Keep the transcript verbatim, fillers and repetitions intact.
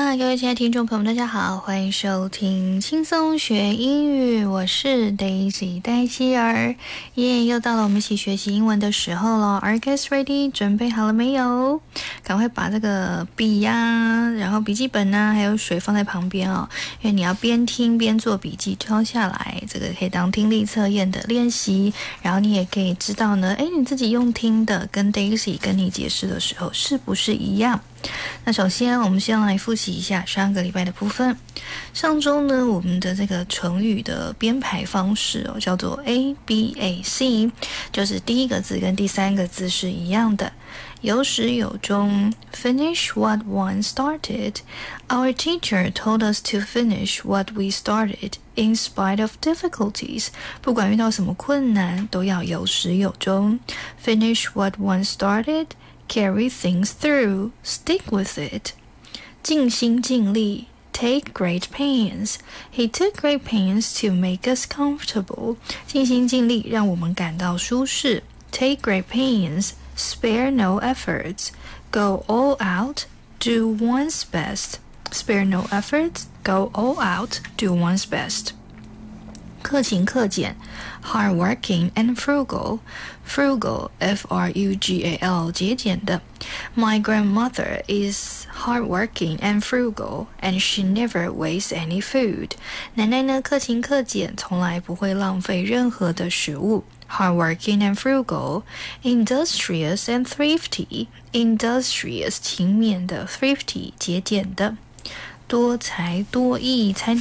各位亲爱的听众朋友们，大家好，欢迎收听轻松学英语，我是 Daisy 戴希儿，耶、yeah, 又到了我们一起学习英文的时候了。Are you guys ready？ 准备好了没有？赶快把这个笔呀、啊，然后笔记本啊，还有水放在旁边哦，因为你要边听边做笔记抄下来，这个可以当听力测验的练习，然后你也可以知道呢，诶，你自己用听的跟 Daisy 跟你解释的时候是不是一样？那首先我们先来复习一下上个礼拜的部分。上周呢，我们的这个成语的编排方式哦，叫做 A B A C， 就是第一个字跟第三个字是一样的，有始有终。 Finish what one started. Our teacher told us to finish what we started in spite of difficulties. 不管遇到什么困难都要有始有终。 Finish what one started.Carry things through. Stick with it. 尽心尽力 Take great pains. He took great pains to make us comfortable. 尽心尽力让我们感到舒适 Take great pains. Spare no efforts. Go all out. Do one's best. Spare no efforts. Go all out. Do one's best.克勤克俭 hardworking and frugal. Frugal, F R U G A L, 节俭的。My grandmother is hardworking and frugal, and she never wastes any food. 奶奶呢，克勤克俭，从来不会浪费任何的食物。Hardworking and frugal. Industrious and thrifty. Industrious, 勤勉的 thrifty, 节俭的。多才多艺，才